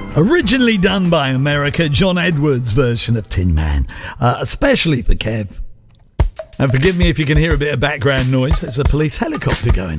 Originally done by America, John Edwards' version of Tin Man, especially for Kev. And forgive me if you can hear a bit of background noise. There's a police helicopter going